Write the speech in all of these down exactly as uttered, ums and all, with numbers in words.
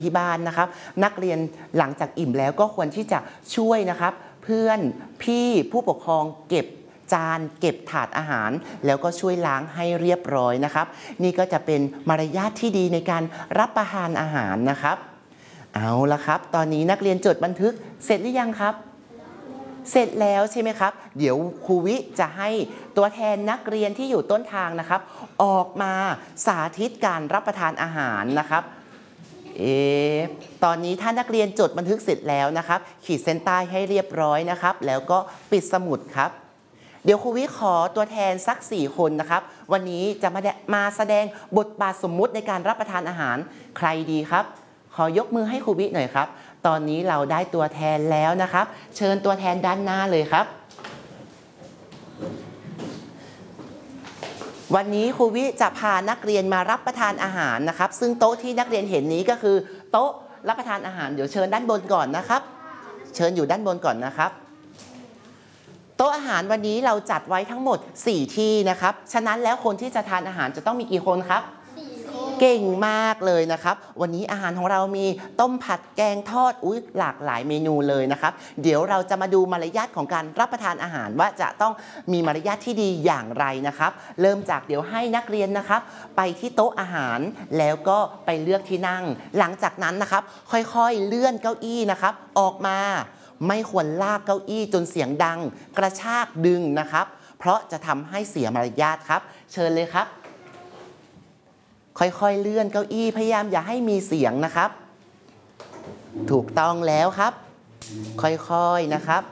ที่บ้านนะครับนักเรียนหลังจากอิ่มแล้วก็ควรที่จะช่วยนะครับเพื่อนพี่ผู้ปกครองเก็บจานเก็บถาดอาหารแล้วก็ช่วยล้างให้เรียบร้อยนะครับนี่ก็จะเป็นมารยาทที่ดีในการรับประทานอาหารนะครับเอาละครับตอนนี้นักเรียนจดบันทึกเสร็จหรือยังครับเสร็จแล้วใช่ไหมครับเดี๋ยวครูวิจะให้ตัวแทนนักเรียนที่อยู่ต้นทางนะครับออกมาสาธิตการรับประทานอาหารนะครับเอตอนนี้ถ้านักเรียนจดบันทึกเสร็จแล้วนะครับขีดเส้นใต้ให้เรียบร้อยนะครับแล้วก็ปิดสมุดครับเดี๋ยวครูวิขอตัวแทนสักสี่คนนะครับวันนี้จะมามาแสดงบทบาทสมมุติในการรับประทานอาหารใครดีครับขอยกมือให้ครูวิหน่อยครับตอนนี้เราได้ตัวแทนแล้วนะครับเชิญตัวแทนด้านหน้าเลยครับวันนี้ครูวิจะพานักเรียนมารับประทานอาหารนะครับซึ่งโต๊ะที่นักเรียนเห็นนี้ก็คือโต๊ะรับประทานอาหารเดี๋ยวเชิญด้านบนก่อนนะครับเชิญอยู่ด้านบนก่อนนะครับโต๊ะอาหารวันนี้เราจัดไว้ทั้งหมดสี่ที่นะครับฉะนั้นแล้วคนที่จะทานอาหารจะต้องมีกี่คนครับเก่งมากเลยนะครับวันนี้อาหารของเรามีต้มผัดแกงทอดอุ๊ยหลากหลายเมนูเลยนะครับเดี๋ยวเราจะมาดูมารยาทของการรับประทานอาหารว่าจะต้องมีมารยาทที่ดีอย่างไรนะครับเริ่มจากเดี๋ยวให้นักเรียนนะครับไปที่โต๊ะอาหารแล้วก็ไปเลือกที่นั่งหลังจากนั้นนะครับค่อยๆเลื่อนเก้าอี้นะครับออกมาไม่ควรลากเก้าอี้จนเสียงดังกระชากดึงนะครับเพราะจะทำให้เสียมารยาทครับเชิญเลยครับค่อยๆเลื่อนเก้าอี้พยายามอย่าให้มีเสียงนะครับถูกต้องแล้วครับค่อยๆนะครับ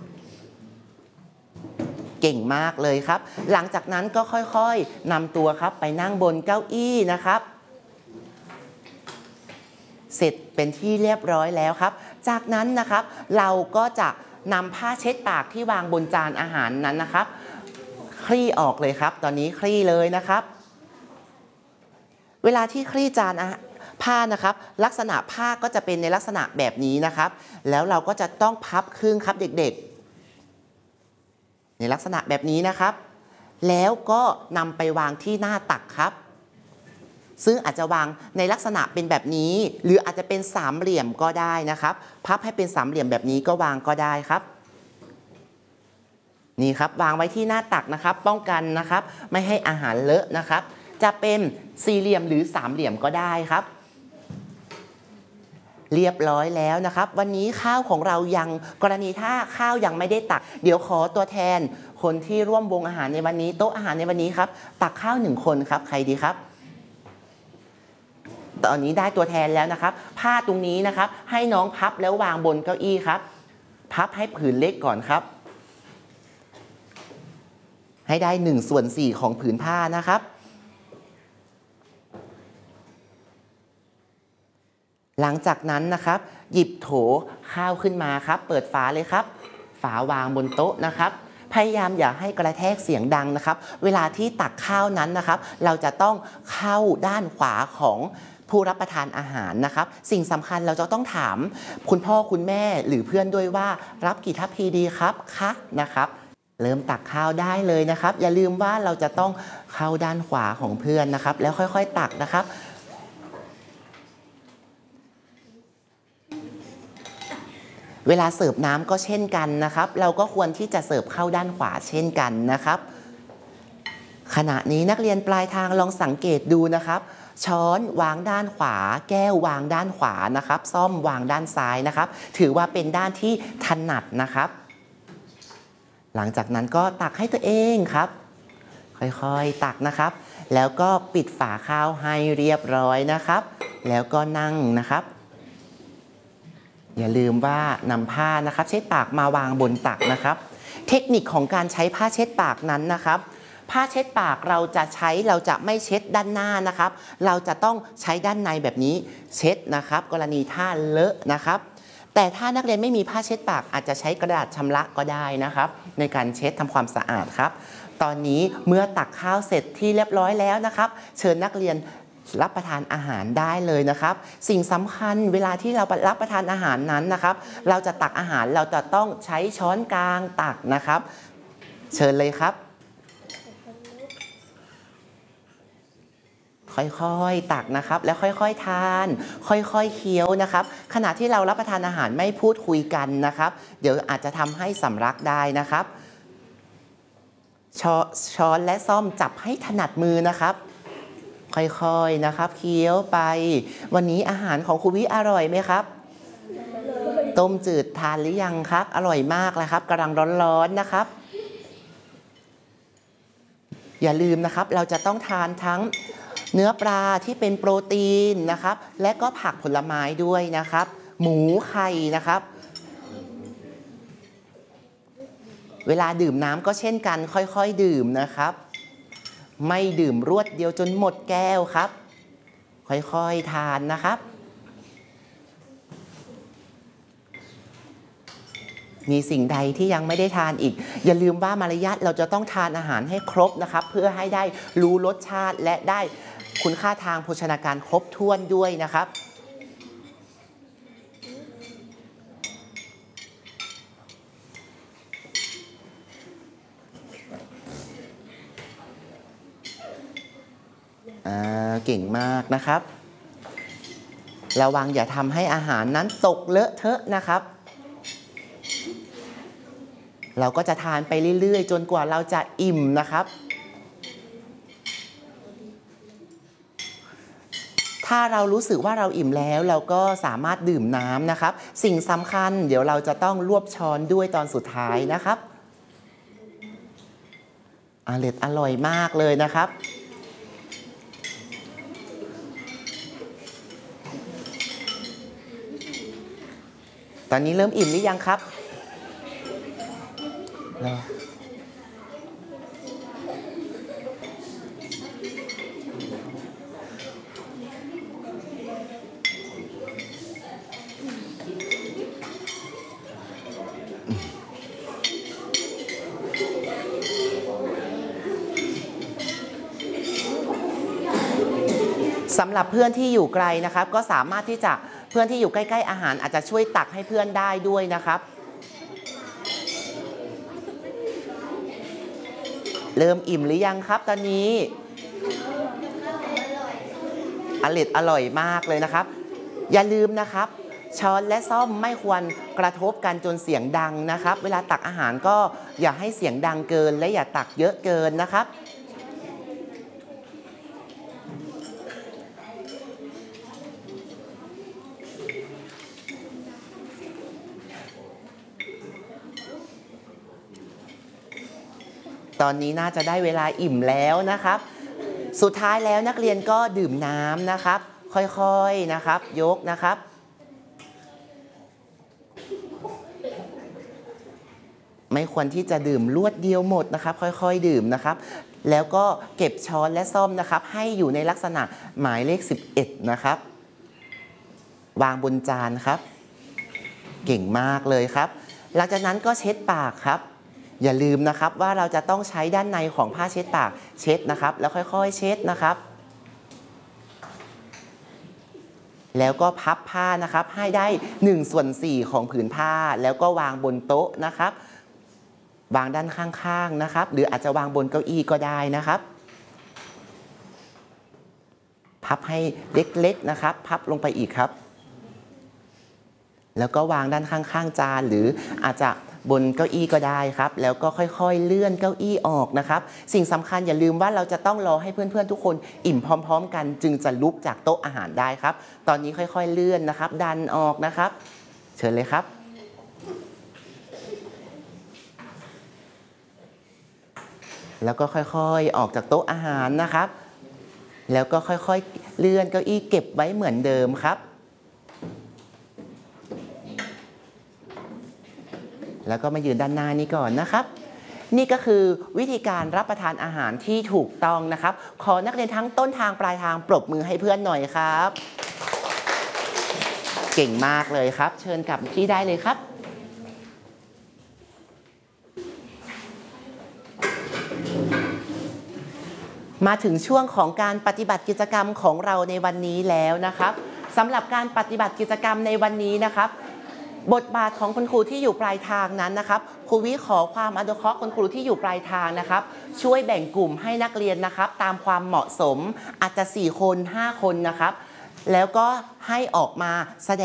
เก่งมากเลยครับหลังจากนั้นก็ค่อยๆนำตัวครับไปนั่งบนเก้าอี้นะครับเสร็จเป็นที่เรียบร้อยแล้วครับจากนั้นนะครับเราก็จะนำผ้าเช็ดปากที่วางบนจานอาหารนั้นนะครับคลี่ออกเลยครับตอนนี้คลี่เลยนะครับเวลาที่คลี่จานผ้านะครับลักษณะผ้าก็จะเป็นในลักษณะแบบนี้นะครับแล้วเราก็จะต้องพับครึ่งครับเด็กๆในลักษณะแบบนี้นะครับแล้วก็นำไปวางที่หน้าตักครับซึ่งอาจจะวางในลักษณะเป็นแบบนี้หรืออาจจะเป็นสามเหลี่ยมก็ได้นะครับพับให้เป็นสามเหลี่ยมแบบนี้ก็วางก็ได้ครับนี่ครับวางไว้ที่หน้าตักนะครับป้องกันนะครับไม่ให้อาหารเลอะนะครับจะเป็นสี่เหลี่ยมหรือสามเหลี่ยมก็ได้ครับเรียบร้อยแล้วนะครับวันนี้ข้าวของเรายังกรณีถ้าข้าวยังไม่ได้ตักเดี๋ยวขอตัวแทนคนที่ร่วมวงอาหารในวันนี้โต๊ะอาหารในวันนี้ครับตักข้าวหนึ่งคนครับใครดีครับตอนนี้ได้ตัวแทนแล้วนะครับผ้าตรงนี้นะครับให้น้องพับแล้ววางบนเก้าอี้ครับพับให้ผืนเล็กก่อนครับให้ได้หนึ่งส่วนสี่ของผืนผ้านะครับหลังจากนั้นนะครับหยิบโถข้าวขึ้นมาครับเปิดฝาเลยครับฝาวางบนโต๊ะนะครับพยายามอย่าให้กระแทกเสียงดังนะครับเวลาที่ตักข้าวนั้นนะครับเราจะต้องเข้าด้านขวาของผู้รับประทานอาหารนะครับสิ่งสำคัญเราจะต้องถามคุณพ่อคุณแม่หรือเพื่อนด้วยว่ารับกี่ทัพพีดีครับคะนะครับเริ่มตักข้าวได้เลยนะครับอย่าลืมว่าเราจะต้องเข้าด้านขวาของเพื่อนนะครับแล้วค่อยๆตักนะครับเวลาเสิร์ฟน้ำก็เช่นกันนะครับเราก็ควรที่จะเสิร์ฟเข้าด้านขวาเช่นกันนะครับขณะนี้นักเรียนปลายทางลองสังเกตดูนะครับช้อนวางด้านขวาแก้ววางด้านขวานะครับซ่อมวางด้านซ้ายนะครับถือว่าเป็นด้านที่ถนัดนะครับหลังจากนั้นก็ตักให้ตัวเองครับค่อยๆตักนะครับแล้วก็ปิดฝาข้าวให้เรียบร้อยนะครับแล้วก็นั่งนะครับอย่าลืมว่านำผ้านะครับเช็ดปากมาวางบนตักนะครับเทคนิคของการใช้ผ้าเช็ดปากนั้นนะครับผ้าเช็ดปากเราจะใช้เราจะไม่เช็ดด้านหน้านะครับเราจะต้องใช้ด้านในแบบนี้เช็ดนะครับกรณีถ้าเลอะนะครับแต่ถ้านักเรียนไม่มีผ้าเช็ดปากอาจจะใช้กระดาษชำระก็ได้นะครับในการเช็ดทำความสะอาดครับตอนนี้เมื่อตักข้าวเสร็จที่เรียบร้อยแล้วนะครับเชิญนักเรียนรับประทานอาหารได้เลยนะครับสิ่งสำคัญเวลาที่เรารับประทานอาหารนั้นนะครับเราจะตักอาหารเราจะต้องใช้ช้อนกลางตักนะครับเชิญเลยครับค่อยๆตักนะครับแล้วค่อยๆทานค่อยๆเคี้ยวนะครับขณะที่เรารับประทานอาหารไม่พูดคุยกันนะครับเดี๋ยวอาจจะทำให้สำลักได้นะครับช้อนช้อนและซ่อมจับให้ถนัดมือนะครับค่อยๆนะครับเคี้ยวไปวันนี้อาหารของครูวิอร่อยไหมครับต้มจืดทานหรือยังครับอร่อยมากเลยครับกำลังร้อนๆนะครับอย่าลืมนะครับเราจะต้องทานทั้งเนื้อปลาที่เป็นโปรตีนนะครับและก็ผักผลไม้ด้วยนะครับหมูไข่นะครับเวลาดื่มน้ำก็เช่นกันค่อยๆดื่มนะครับไม่ดื่มรวดเดียวจนหมดแก้วครับค่อยๆทานนะครับมีสิ่งใดที่ยังไม่ได้ทานอีกอย่าลืมว่ามารยาทเราจะต้องทานอาหารให้ครบนะครับเพื่อให้ได้รู้รสชาติและได้คุณค่าทางโภชนาการครบถ้วนด้วยนะครับเก่งมากนะครับระวังอย่าทำให้อาหารนั้นตกเลอะเทอะนะครับเราก็จะทานไปเรื่อยๆจนกว่าเราจะอิ่มนะครับถ้าเรารู้สึกว่าเราอิ่มแล้วเราก็สามารถดื่มน้ำนะครับสิ่งสำคัญเดี๋ยวเราจะต้องรวบช้อนด้วยตอนสุดท้ายนะครับอร่อยอร่อยมากเลยนะครับตอนนี้เริ่มอิ่มหรือยังครับสำหรับเพื่อนที่อยู่ไกลนะครับก็สามารถที่จะเพื่อนที่อยู่ใกล้ๆอาหารอาจจะช่วยตักให้เพื่อนได้ด้วยนะครับเริ่มอิ่มหรือยังครับตอนนี้อร่อยอร่อยมากเลยนะครับอย่าลืมนะครับช้อนและซ่อมไม่ควรกระทบกันจนเสียงดังนะครับเวลาตักอาหารก็อย่าให้เสียงดังเกินและอย่าตักเยอะเกินนะครับตอนนี้น่าจะได้เวลาอิ่มแล้วนะครับสุดท้ายแล้วนักเรียนก็ดื่มน้ำนะครับค่อยๆนะครับยกนะครับไม่ควรที่จะดื่มรวดเดียวหมดนะครับค่อยๆดื่มนะครับแล้วก็เก็บช้อนและซ่อมนะครับให้อยู่ในลักษณะหมายเลขสิบเอ็ดนะครับวางบนจานครับเก่งมากเลยครับหลังจากนั้นก็เช็ดปากครับอย่าลืมนะครับว่าเราจะต้องใช้ด้านในของผ้าเช็ดปากเช็ดนะครับแล้วค่อยๆเช็ดนะครับแล้วก็พับผ้านะครับให้ได้หนึ่งส่วนสี่ของผืนผ้าแล้วก็วางบนโต๊ะนะครับวางด้านข้างๆนะครับหรืออาจจะวางบนเก้าอี้ก็ได้นะครับพับให้เล็กๆนะครับพับลงไปอีกครับแล้วก็วางด้านข้างๆจานหรืออาจจะบนเก้าอี้ก็ได้ครับแล้วก็ค่อยๆเลื่อนเก้าอี้ออกนะครับสิ่งสำคัญอย่าลืมว่าเราจะต้องรอให้เพื่อนๆทุกคนอิ่มพร้อมๆกันจึงจะลุกจากโต๊ะอาหารได้ครับตอนนี้ค่อยๆเลื่อนนะครับดันออกนะครับเชิญเลยครับแล้วก็ค่อยๆออกจากโต๊ะอาหารนะครับแล้วก็ค่อยๆเลื่อนเก้าอี้เก็บไว้เหมือนเดิมครับแล้วก็มายืนด้านหน้านี้ก่อนนะครับนี่ก็คือวิธีการรับประทานอาหารที่ถูกต้องนะครับขอนักเรียนทั้งต้นทางปลายทางปรบมือให้เพื่อนหน่อยครับเก่งมากเลยครับเชิญกลับที่ได้เลยครับมาถึงช่วงของการปฏิบัติกิจกรรมของเราในวันนี้แล้วนะครับสำหรับการปฏิบัติกิจกรรมในวันนี้นะครับบทบาทของคุณครูที่อยู่ปลายทางนั้นนะครับครูวิขอความอนุเคราะห์คุณครูที่อยู่ปลายทางนะครับช่วยแบ่งกลุ่มให้นักเรียนนะครับตามความเหมาะสมอาจจะสี่คนห้าคนนะครับแล้วก็ให้ออกมาแสดง